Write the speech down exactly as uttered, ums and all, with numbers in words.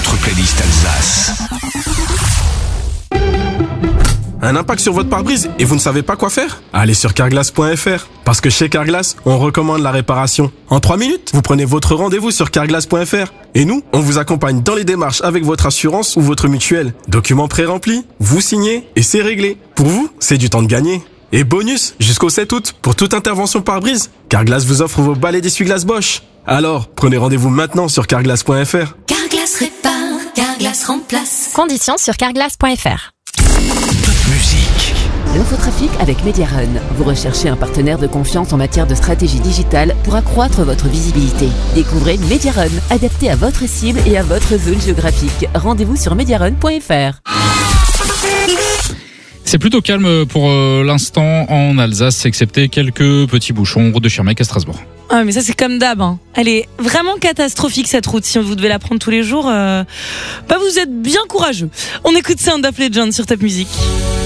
votre playlist Alsace. Un impact sur votre pare-brise et vous ne savez pas quoi faire? Allez sur carglass point f r. Parce que chez Carglass, on recommande la réparation. En trois minutes, vous prenez votre rendez-vous sur carglass point f r. Et nous, on vous accompagne dans les démarches avec votre assurance ou votre mutuelle. Documents pré-remplis, vous signez et c'est réglé. Pour vous, c'est du temps de gagner. Et bonus, jusqu'au sept août, pour toute intervention pare-brise, Carglass vous offre vos balais d'essuie-glace Bosch. Alors, prenez rendez-vous maintenant sur carglass point f r. Carglass répare, Carglass remplace. Conditions sur carglass point f r. Toute musique. L'infotrafic avec Mediarun. Vous recherchez un partenaire de confiance en matière de stratégie digitale pour accroître votre visibilité. Découvrez Mediarun, adapté à votre cible et à votre zone géographique. Rendez-vous sur mediarun point f r. C'est plutôt calme pour euh, l'instant en Alsace, excepté quelques petits bouchons, route de Schirmeck à Strasbourg. Ah mais ça c'est comme d'hab, hein. Elle est vraiment catastrophique cette route. Si vous devez la prendre tous les jours, euh, bah vous êtes bien courageux. On écoute Sound of Legend sur Top Music.